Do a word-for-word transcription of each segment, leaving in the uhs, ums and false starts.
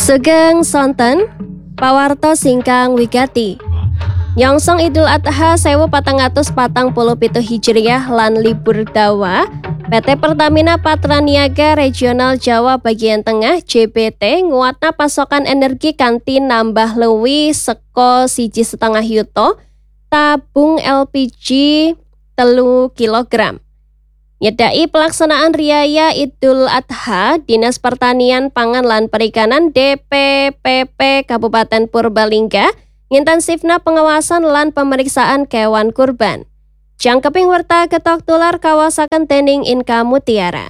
Sugeng sonten, pawarto singkang wigati. Nyongsong Idul Adha sewu patang atus patang puluh pitu Hijriah lan libur dawa, P T Pertamina Patraniaga Regional Jawa Bagian Tengah J B T nguatna pasokan energi kanthi nambah leuwih seko siji setengah yuto tabung L P G telu kilogram. Nyedai pelaksanaan Riaya Idul Adha, Dinas Pertanian Pangan lan Perikanan D P P P Kabupaten Purbalingga ngintensifna pengawasan lan pemeriksaan kewan kurban. Jangkeping werta ketok tular kawasaken dening Inka Mutiara.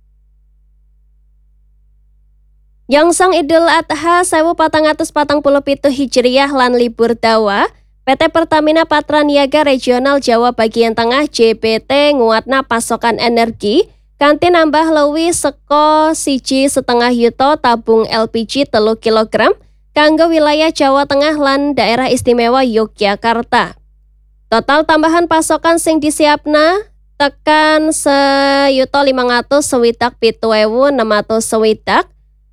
Nyongsong Idul Adha sewu patang atus patang puluh pitu Hijriah lan libur dawa, P T Pertamina Patraniaga Regional Jawa Bagian Tengah J B T nguatna pasokan energi kanthi nambah leuwih seko siji setengah yuto tabung L P G telu kilogram kanggo wilayah Jawa Tengah lan Daerah Istimewa Yogyakarta. Total tambahan pasokan sing disiapna tekan seyuto limang atus swidak pitu ewu enem atus swidak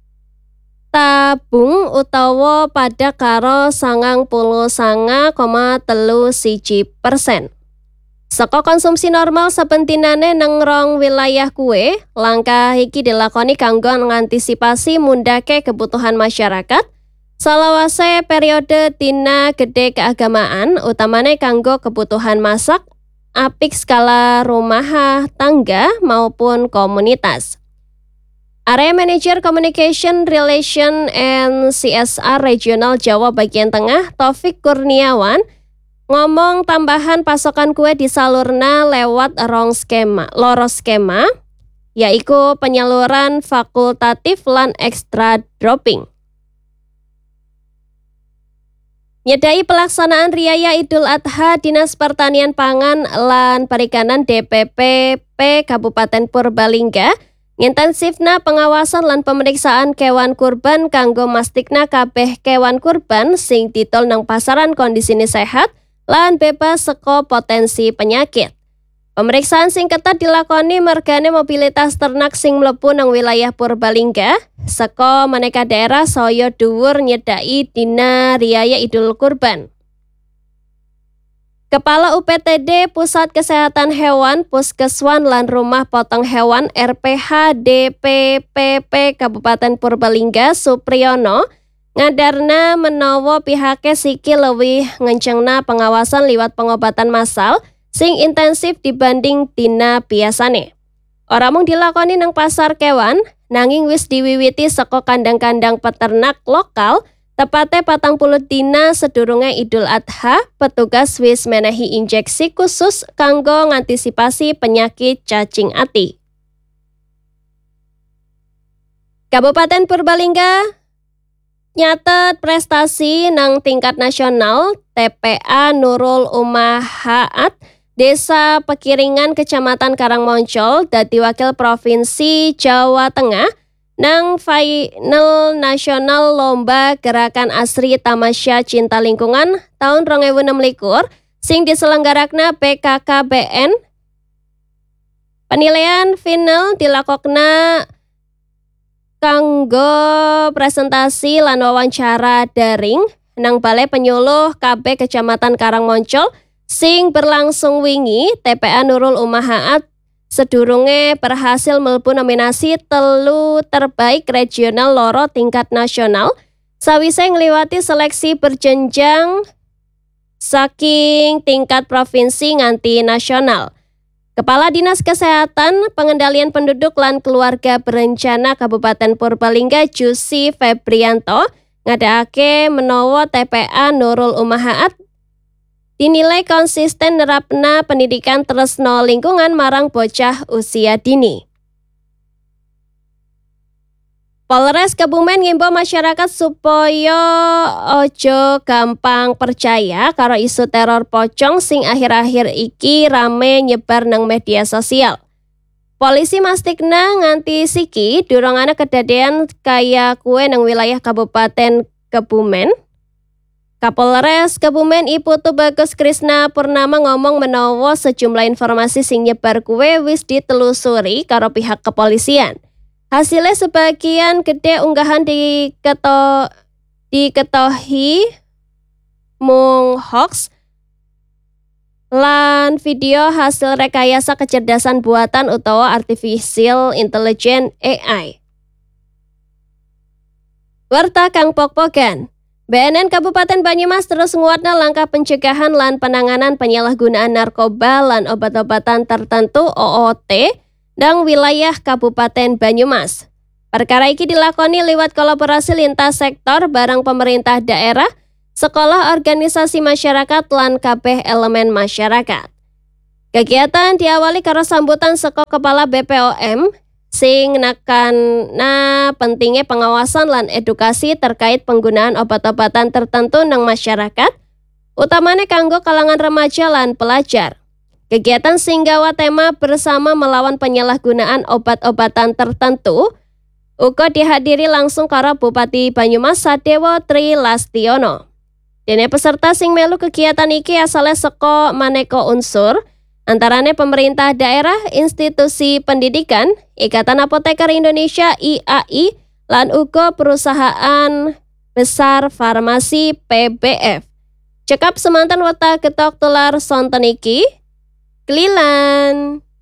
tabung utawa pada karo sangang puluh sanga koma telu siji persen. Saka konsumsi normal sabentinane neng rong wilayah kue, langkah iki dilakoni kanggo ngantisipasi mundake kebutuhan masyarakat salawase periode dina gede keagamaan utamane kanggo kebutuhan masak, apik skala rumah tangga maupun komunitas. Area Manager Communication Relation and C S R Regional Jawa Bagian Tengah Taufik Kurniawan ngomong tambahan pasokan kue disalurna lewat rong skema, loro skema, yaitu penyaluran fakultatif lan extra dropping. Nyedai pelaksanaan Riaya Idul Adha, Dinas Pertanian Pangan lan Perikanan D P P P Kabupaten Purbalingga ngintensifna pengawasan lan pemeriksaan kewan kurban kanggo mastikna kabeh kewan kurban sing ditol nang pasaran kondisine sehat lan bebas saka potensi penyakit. Pemeriksaan sing ketat dilakoni mergane mobilitas ternak sing mlebu nang wilayah Purbalingga saka maneka daerah saya dhuwur nyedai dina Riaya Idul Kurban. Kepala U P T D Pusat Kesehatan Hewan Puskeswan lan Rumah Potong Hewan R P H D P P P Kabupaten Purbalingga Supriyono ngadarna menawa pihake siki leuwih ngencengna pengawasan liwat pengobatan massal sing intensif dibanding dina biasane. Ora mung dilakoni nang pasar kewan, nanging wis diwiwiti saka kandang-kandang peternak lokal. Tepatnya patang puluh dina sedurunge Idul Adha, petugas wis menehi injeksi khusus kanggo ngantisipasi penyakit cacing ati. Kabupaten Purbalingga nyatet prestasi nang tingkat nasional. T P A Nurul Umahaat Desa Pekiringan Kecamatan Karangmoncol dadi wakil Provinsi Jawa Tengah nang final nasional lomba gerakan asri Tamasya Cinta Lingkungan tahun dua ribu enam belas sing diselenggarakna B K K B N. Penilaian final dilakokna kanggo presentasi lan wawancara daring nang Balai Penyuluh K B Kecamatan Karangmoncol sing berlangsung wingi. T P A Nurul Umahaat sedurunge berhasil mlebu nominasi telu terbaik regional loro tingkat nasional sawise ngliwati seleksi berjenjang saking tingkat provinsi nganti nasional. Kepala Dinas Kesehatan, Pengendalian Penduduk lan Keluarga Berencana Kabupaten Purbalingga Jusi Febrianto ngadakake menawa T P A Nurul Umahaat dinilai konsisten nerapna pendidikan tresno lingkungan marang bocah usia dini. Polres Kebumen ngimbau masyarakat supaya ojo gampang percaya karo isu teror pocong sing akhir-akhir iki rame nyebar nang media sosial. Polisi mastikna nganti siki durung ana kedadean kaya kue nang wilayah Kabupaten Kebumen. Kapolres Kebumen Iputu Bagus Krisna Purnama ngomong menawa sejumlah informasi sing nyebar kuwe wis ditelusuri karo pihak kepolisian. Hasilnya sebagian gede unggahan diketo, diketahui mung hoax lan video hasil rekayasa kecerdasan buatan utawa artificial intelligence A I. Warta kang pok-pokan. B N N Kabupaten Banyumas terus nguatna langkah pencegahan lan penanganan penyalahgunaan narkoba lan obat-obatan tertentu O O T dan wilayah Kabupaten Banyumas. Perkara iki dilakoni lewat kolaborasi lintas sektor barang pemerintah daerah, sekolah, organisasi masyarakat lan kabeh elemen masyarakat. Kegiatan diawali karo sambutan saka Kepala B P O M sing nekana pentingnya pengawasan lan edukasi terkait penggunaan obat-obatan tertentu nang masyarakat, utamanya kanggo kalangan remaja lan pelajar. Kegiatan sing gawa tema bersama melawan penyalahgunaan obat-obatan tertentu uga dihadiri langsung karo Bupati Banyumas Sadewo Tri Lastiono. Dene peserta sing melu kegiatan iki asale saka maneka unsur, antarane pemerintah daerah, institusi pendidikan, Ikatan Apoteker Indonesia I A I, lan uga perusahaan besar farmasi P B F. Cekap semanten weta getok tular sonten iki, Kelilan.